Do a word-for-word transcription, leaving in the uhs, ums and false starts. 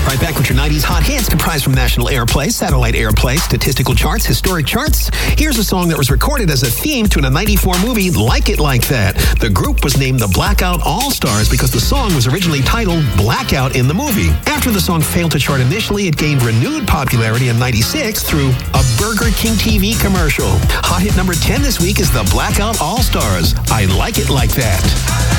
Right back with your nineties hot hits comprised from national airplay, satellite airplay, statistical charts, historic charts. Here's a song that was recorded as a theme to a ninety-four movie, Like It Like That. The group was named the Blackout All-Stars because the song was originally titled Blackout in the movie. After the song failed to chart initially, it gained renewed popularity in ninety-six through a Burger King T V commercial. Hot hit number ten this week is the Blackout All-Stars. I Like It Like That.